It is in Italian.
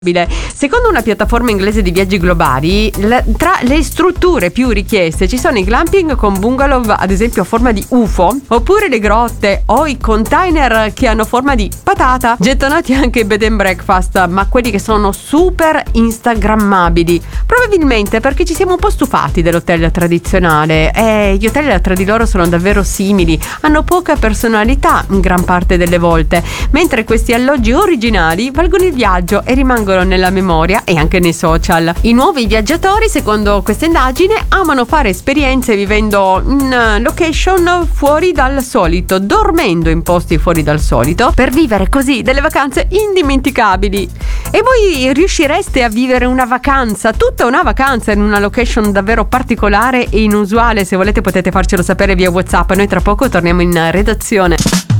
Secondo una piattaforma inglese di viaggi globali, tra le strutture più richieste ci sono i glamping con bungalow ad esempio a forma di UFO, oppure le grotte o i container che hanno forma di patata, gettonati anche i bed and breakfast, ma quelli che sono super instagrammabili, probabilmente perché ci siamo un po' stufati dell'hotel tradizionale. Gli hotel tra di loro sono davvero simili, hanno poca personalità in gran parte delle volte, mentre questi alloggi originali valgono il viaggio e rimangono nella memoria e anche nei social. I nuovi viaggiatori, secondo questa indagine, amano fare esperienze vivendo in location fuori dal solito, dormendo in posti fuori dal solito, per vivere così delle vacanze indimenticabili. E voi riuscireste a vivere una vacanza, tutta una vacanza, in una location davvero particolare e inusuale? Se volete potete farcelo sapere via WhatsApp. Noi tra poco torniamo in redazione.